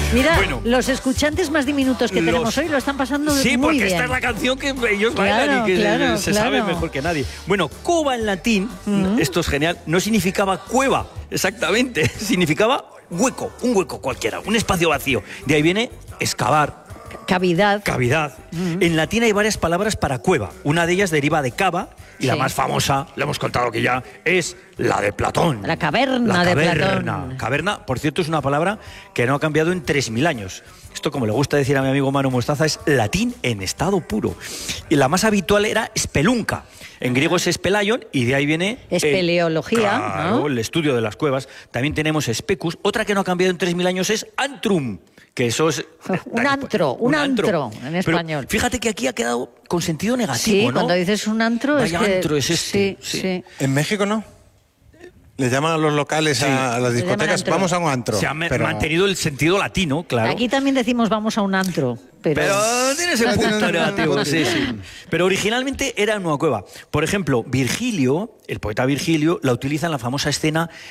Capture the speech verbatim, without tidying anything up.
Mira, Bueno, los escuchantes más diminutos que los... tenemos hoy lo están pasando sí, muy bien. Sí, porque esta bien. es la canción que ellos claro, bailan y que claro, se claro. sabe mejor que nadie. Bueno, cova en latín, uh-huh. esto es genial, no significaba cueva, exactamente, significaba hueco, un hueco cualquiera, un espacio vacío. De ahí viene excavar. Cavidad. Cavidad. Uh-huh. En latín hay varias palabras para cueva. Una de ellas deriva de cava y sí. la más famosa, la hemos contado que ya, es la de Platón. La caverna la de caverna. Platón. Caverna, por cierto, es una palabra que no ha cambiado en tres mil años. Esto, como le gusta decir a mi amigo Manu Mostaza, es latín en estado puro. Y la más habitual era spelunca. En griego es espelaion y de ahí viene... Espeleología. El, claro, ¿no? El estudio de las cuevas. También tenemos specus. Otra que no ha cambiado en tres mil años es antrum. Que eso es... un antro, un, un antro, antro en español. Pero fíjate que aquí ha quedado con sentido negativo, sí, ¿no? Cuando dices un antro Vaya es que... antro es este. Sí, sí. sí. En México no. Le llaman a los locales, sí. a las discotecas, vamos a un antro. Se ha pero... mantenido el sentido latino, claro. Aquí también decimos vamos a un antro. Pero, pero tiene ese punto negativo, sí, sí. Pero originalmente era una cueva. Por ejemplo, Virgilio, el poeta Virgilio, la utiliza en la famosa escena